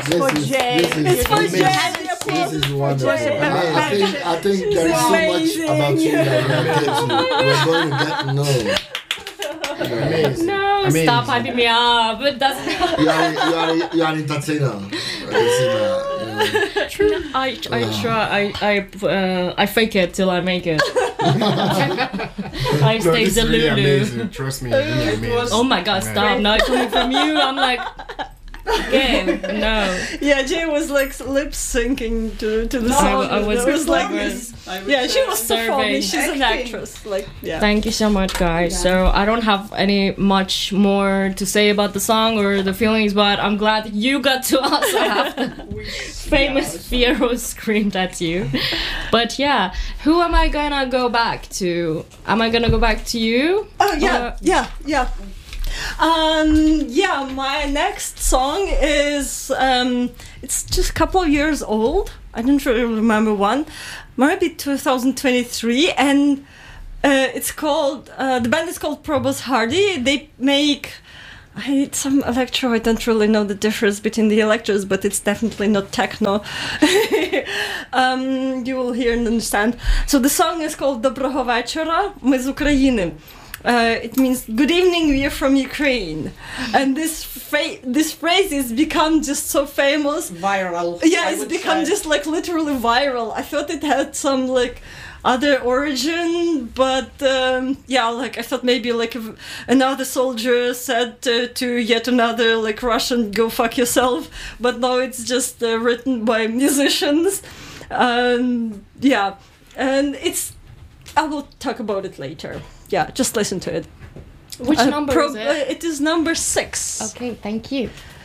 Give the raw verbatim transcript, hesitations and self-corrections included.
this for is, Jay. This is, It's for this is- Jay. This is wonderful. Jay. I, I think I think there is so much about you that we have to. We're going to get to know. Amazing. No, Amazing. stop hyping me up. It doesn't. You are you are you are an entertainer. I see that. You know. I I try. I I uh, I fake it till I make it. I No, stay this is really Zalulu. amazing. Trust me, really amazing. Oh my god, stop. Now it's coming from you. I'm like, okay, no. Yeah, Jay was like lip syncing to, to the No, song. I was It was like like- this. Yeah, she was performing. She's an actress. Like, yeah. Thank you so much, guys. So I don't have any much more to say about the song or the feelings, but I'm glad you got to also have the famous Fiero screamed at you. But yeah, who am I gonna go back to? Am I gonna go back to you? Oh yeah, Or- yeah, yeah. Um, yeah, my next song is um, it's just a couple of years old. I don't really remember one, maybe two thousand twenty-three, and uh, it's called uh, the band is called Probos Hardy. They make I, some electro. I don't really know the difference between the electros, but it's definitely not techno. um, you will hear and understand. So the song is called Доброго вечора, ми з України. Uh, it means good evening, we are from Ukraine, and this fa- this phrase has become just so famous. Viral. Yeah, I it's would become say. just like literally viral. I thought it had some like other origin, but um, yeah, like I thought maybe like if another soldier said to, to yet another like Russian, go fuck yourself. But no, it's just uh, written by musicians. Um, yeah, and it's. I will talk about it later. Yeah, just listen to it. Which Uh, number pro- is it? uh, it is number six. Okay, thank you.